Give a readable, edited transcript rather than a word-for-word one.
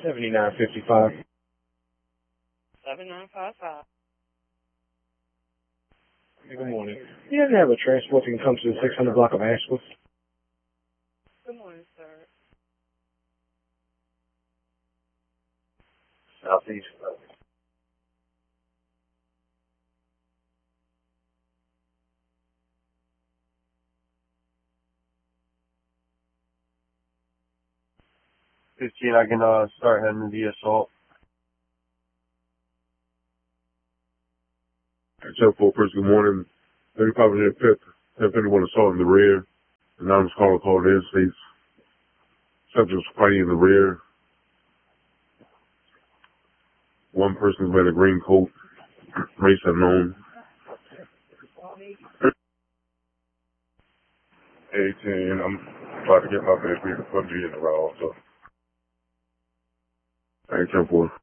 7955. 7955. Good morning. Do you have a transport that can come to the 600 block of Ashwood? Good morning, sir. Southeast. I can start heading to the assault. 10-4, first, good morning. 35 minute pip. 10-51 assault in the rear. Anonymous caller called in, states subject was fighting in the rear. One person's wearing a green coat, race unknown. 18, I'm about to get my baby to put me in the route also. 10-4.